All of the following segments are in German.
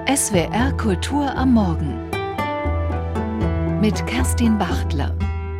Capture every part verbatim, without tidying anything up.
S W R Kultur am Morgen mit Kerstin Bachtler.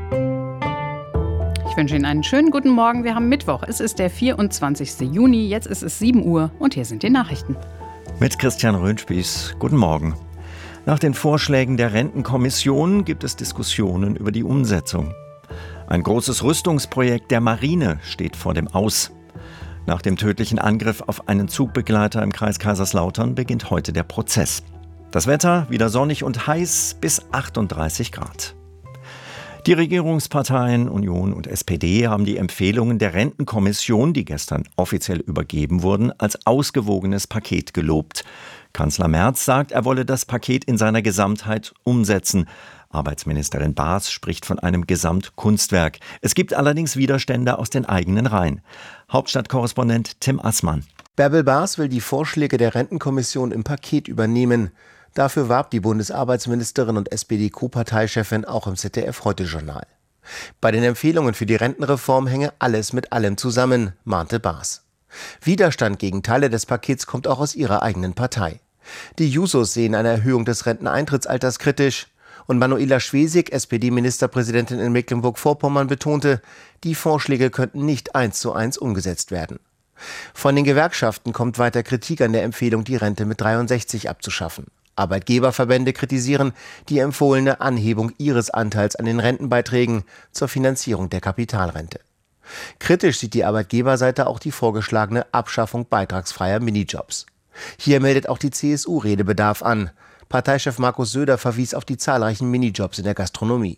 Ich wünsche Ihnen einen schönen guten Morgen. Wir haben Mittwoch. Es ist der vierundzwanzigsten Juni. Jetzt ist es sieben Uhr und hier sind die Nachrichten. Mit Christian Röhnspieß. Guten Morgen. Nach den Vorschlägen der Rentenkommission gibt es Diskussionen über die Umsetzung. Ein großes Rüstungsprojekt der Marine steht vor dem Aus. Nach dem tödlichen Angriff auf einen Zugbegleiter im Kreis Kaiserslautern beginnt heute der Prozess. Das Wetter wieder sonnig und heiß bis achtunddreißig Grad. Die Regierungsparteien Union und S P D haben die Empfehlungen der Rentenkommission, die gestern offiziell übergeben wurden, als ausgewogenes Paket gelobt. Kanzler Merz sagt, er wolle das Paket in seiner Gesamtheit umsetzen. Arbeitsministerin Baas spricht von einem Gesamtkunstwerk. Es gibt allerdings Widerstände aus den eigenen Reihen. Hauptstadtkorrespondent Tim Assmann. Bärbel Baas will die Vorschläge der Rentenkommission im Paket übernehmen. Dafür warb die Bundesarbeitsministerin und S P D-Co-Parteichefin auch im Z D F-Heute-Journal. Bei den Empfehlungen für die Rentenreform hänge alles mit allem zusammen, mahnte Baas. Widerstand gegen Teile des Pakets kommt auch aus ihrer eigenen Partei. Die Jusos sehen eine Erhöhung des Renteneintrittsalters kritisch. Und Manuela Schwesig, S P D-Ministerpräsidentin in Mecklenburg-Vorpommern, betonte, die Vorschläge könnten nicht eins zu eins umgesetzt werden. Von den Gewerkschaften kommt weiter Kritik an der Empfehlung, die Rente mit dreiundsechzig abzuschaffen. Arbeitgeberverbände kritisieren die empfohlene Anhebung ihres Anteils an den Rentenbeiträgen zur Finanzierung der Kapitalrente. Kritisch sieht die Arbeitgeberseite auch die vorgeschlagene Abschaffung beitragsfreier Minijobs. Hier meldet auch die C S U Redebedarf an. Parteichef Markus Söder verwies auf die zahlreichen Minijobs in der Gastronomie.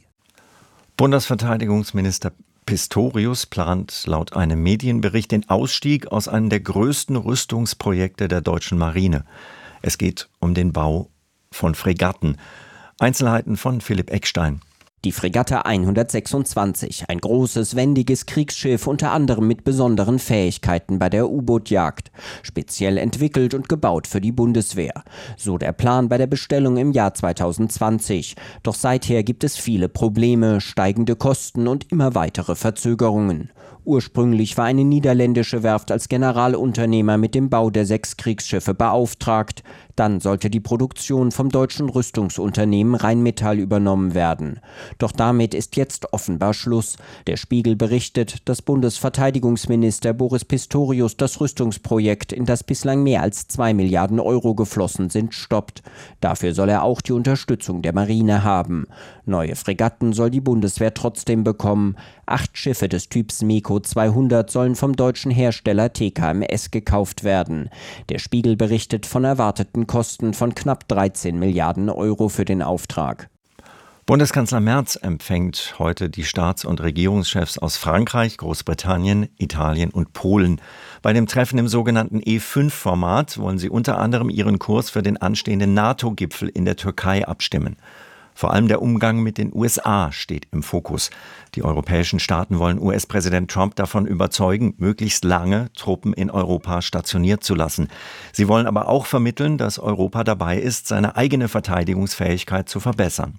Bundesverteidigungsminister Pistorius plant laut einem Medienbericht den Ausstieg aus einem der größten Rüstungsprojekte der deutschen Marine. Es geht um den Bau von Fregatten. Einzelheiten von Philipp Eckstein. Die Fregatte hundertsechsundzwanzig, ein großes, wendiges Kriegsschiff, unter anderem mit besonderen Fähigkeiten bei der U-Boot-Jagd. Speziell entwickelt und gebaut für die Bundeswehr. So der Plan bei der Bestellung im Jahr zweitausendzwanzig. Doch seither gibt es viele Probleme, steigende Kosten und immer weitere Verzögerungen. Ursprünglich war eine niederländische Werft als Generalunternehmer mit dem Bau der sechs Kriegsschiffe beauftragt. Dann sollte die Produktion vom deutschen Rüstungsunternehmen Rheinmetall übernommen werden. Doch damit ist jetzt offenbar Schluss. Der Spiegel berichtet, dass Bundesverteidigungsminister Boris Pistorius das Rüstungsprojekt, in das bislang mehr als zwei Milliarden Euro geflossen sind, stoppt. Dafür soll er auch die Unterstützung der Marine haben. Neue Fregatten soll die Bundeswehr trotzdem bekommen. Acht Schiffe des Typs MEKO zweihundert sollen vom deutschen Hersteller T K M S gekauft werden. Der Spiegel berichtet von erwarteten Kosten von knapp dreizehn Milliarden Euro für den Auftrag. Bundeskanzler Merz empfängt heute die Staats- und Regierungschefs aus Frankreich, Großbritannien, Italien und Polen. Bei dem Treffen im sogenannten E fünf Format wollen sie unter anderem ihren Kurs für den anstehenden NATO-Gipfel in der Türkei abstimmen. Vor allem der Umgang mit den U S A steht im Fokus. Die europäischen Staaten wollen U S-Präsident Trump davon überzeugen, möglichst lange Truppen in Europa stationiert zu lassen. Sie wollen aber auch vermitteln, dass Europa dabei ist, seine eigene Verteidigungsfähigkeit zu verbessern.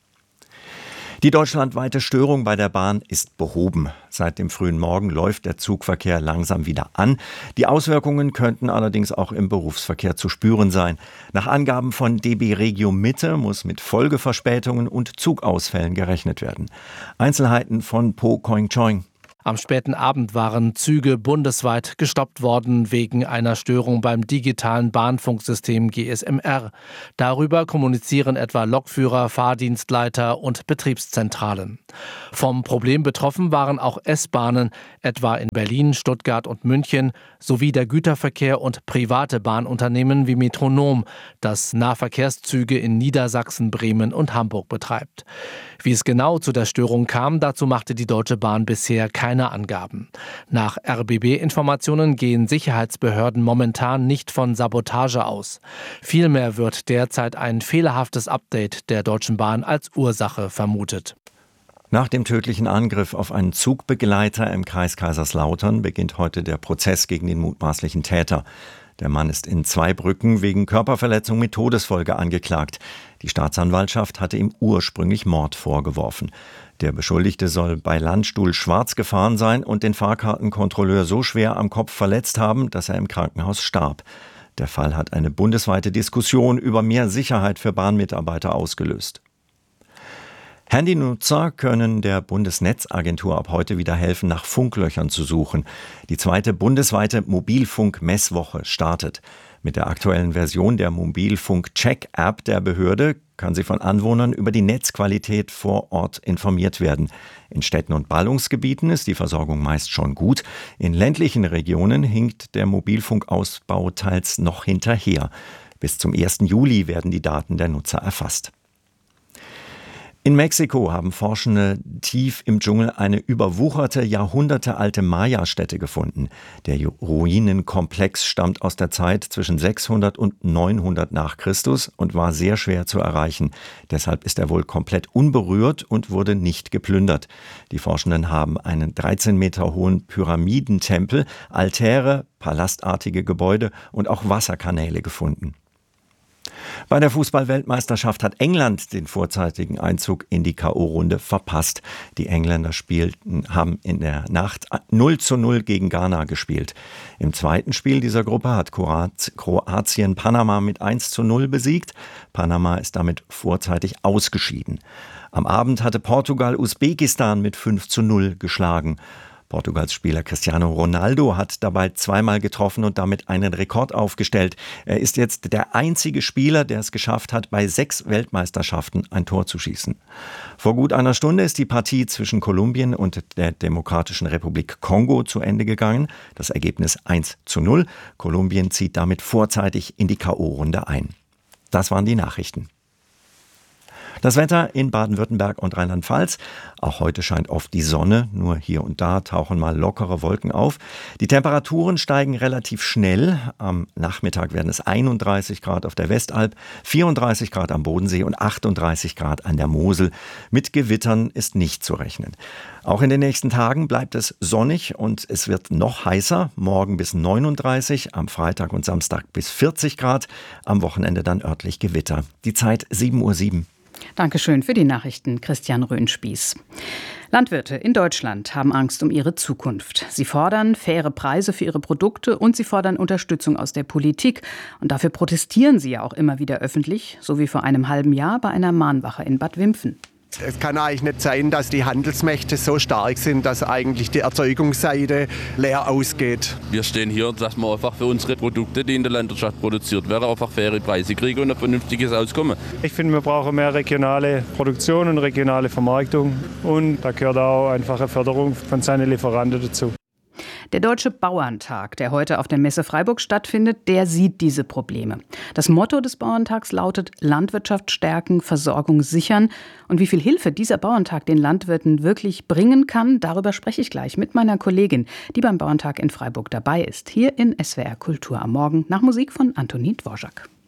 Die deutschlandweite Störung bei der Bahn ist behoben. Seit dem frühen Morgen läuft der Zugverkehr langsam wieder an. Die Auswirkungen könnten allerdings auch im Berufsverkehr zu spüren sein. Nach Angaben von D B Regio Mitte muss mit Folgeverspätungen und Zugausfällen gerechnet werden. Einzelheiten von Po Koing Choing. Am späten Abend waren Züge bundesweit gestoppt worden wegen einer Störung beim digitalen Bahnfunksystem G S M R. Darüber kommunizieren etwa Lokführer, Fahrdienstleiter und Betriebszentralen. Vom Problem betroffen waren auch S-Bahnen, etwa in Berlin, Stuttgart und München, sowie der Güterverkehr und private Bahnunternehmen wie Metronom, das Nahverkehrszüge in Niedersachsen, Bremen und Hamburg betreibt. Wie es genau zu der Störung kam, dazu machte die Deutsche Bahn bisher keine Angaben. Nach R B B-Informationen gehen Sicherheitsbehörden momentan nicht von Sabotage aus. Vielmehr wird derzeit ein fehlerhaftes Update der Deutschen Bahn als Ursache vermutet. Nach dem tödlichen Angriff auf einen Zugbegleiter im Kreis Kaiserslautern beginnt heute der Prozess gegen den mutmaßlichen Täter. Der Mann ist in Zweibrücken wegen Körperverletzung mit Todesfolge angeklagt. Die Staatsanwaltschaft hatte ihm ursprünglich Mord vorgeworfen. Der Beschuldigte soll bei Landstuhl schwarz gefahren sein und den Fahrkartenkontrolleur so schwer am Kopf verletzt haben, dass er im Krankenhaus starb. Der Fall hat eine bundesweite Diskussion über mehr Sicherheit für Bahnmitarbeiter ausgelöst. Handynutzer können der Bundesnetzagentur ab heute wieder helfen, nach Funklöchern zu suchen. Die zweite bundesweite Mobilfunk-Messwoche startet. Mit der aktuellen Version der Mobilfunk-Check-App der Behörde kann sie von Anwohnern über die Netzqualität vor Ort informiert werden. In Städten und Ballungsgebieten ist die Versorgung meist schon gut. In ländlichen Regionen hinkt der Mobilfunkausbau teils noch hinterher. Bis zum ersten Juli werden die Daten der Nutzer erfasst. In Mexiko haben Forschende tief im Dschungel eine überwucherte, jahrhundertealte Maya-Stätte gefunden. Der Ruinenkomplex stammt aus der Zeit zwischen sechshundert und neunhundert nach Christus und war sehr schwer zu erreichen. Deshalb ist er wohl komplett unberührt und wurde nicht geplündert. Die Forschenden haben einen dreizehn Meter hohen Pyramidentempel, Altäre, palastartige Gebäude und auch Wasserkanäle gefunden. Bei der Fußball-Weltmeisterschaft hat England den vorzeitigen Einzug in die K O-Runde verpasst. Die Engländer spielten, haben in der Nacht null zu null gegen Ghana gespielt. Im zweiten Spiel dieser Gruppe hat Kroatien Panama mit eins zu null besiegt. Panama ist damit vorzeitig ausgeschieden. Am Abend hatte Portugal Usbekistan mit fünf zu null geschlagen. Portugals Spieler Cristiano Ronaldo hat dabei zweimal getroffen und damit einen Rekord aufgestellt. Er ist jetzt der einzige Spieler, der es geschafft hat, bei sechs Weltmeisterschaften ein Tor zu schießen. Vor gut einer Stunde ist die Partie zwischen Kolumbien und der Demokratischen Republik Kongo zu Ende gegangen. Das Ergebnis eins zu null. Kolumbien zieht damit vorzeitig in die K O-Runde ein. Das waren die Nachrichten. Das Wetter in Baden-Württemberg und Rheinland-Pfalz. Auch heute scheint oft die Sonne, nur hier und da tauchen mal lockere Wolken auf. Die Temperaturen steigen relativ schnell. Am Nachmittag werden es einunddreißig Grad auf der Westalb, vierunddreißig Grad am Bodensee und achtunddreißig Grad an der Mosel. Mit Gewittern ist nicht zu rechnen. Auch in den nächsten Tagen bleibt es sonnig und es wird noch heißer. Morgen bis neununddreißig, am Freitag und Samstag bis vierzig Grad, am Wochenende dann örtlich Gewitter. Die Zeit sieben Uhr sieben. Dankeschön für die Nachrichten, Christian Röhnspieß. Landwirte in Deutschland haben Angst um ihre Zukunft. Sie fordern faire Preise für ihre Produkte und sie fordern Unterstützung aus der Politik. Und dafür protestieren sie ja auch immer wieder öffentlich, so wie vor einem halben Jahr bei einer Mahnwache in Bad Wimpfen. Es kann eigentlich nicht sein, dass die Handelsmächte so stark sind, dass eigentlich die Erzeugungsseite leer ausgeht. Wir stehen hier, dass wir einfach für unsere Produkte, die in der Landwirtschaft produziert werden, einfach faire Preise kriegen und ein vernünftiges Auskommen. Ich finde, wir brauchen mehr regionale Produktion und regionale Vermarktung. Und da gehört auch einfach eine Förderung von seinen Lieferanten dazu. Der Deutsche Bauerntag, der heute auf der Messe Freiburg stattfindet, der sieht diese Probleme. Das Motto des Bauerntags lautet Landwirtschaft stärken, Versorgung sichern. Und wie viel Hilfe dieser Bauerntag den Landwirten wirklich bringen kann, darüber spreche ich gleich mit meiner Kollegin, die beim Bauerntag in Freiburg dabei ist. Hier in S W R Kultur am Morgen nach Musik von Antonin Dvorak.